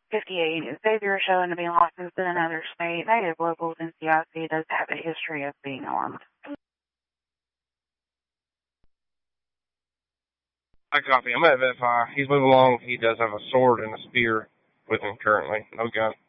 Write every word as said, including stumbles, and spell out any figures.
fifty-eight. Xavier showing to be licensed in another state. Native locals in C I C does have a history of being armed. I copy. I'm at Vet five. He's moving along. He does have a sword and a spear with him currently. No gun.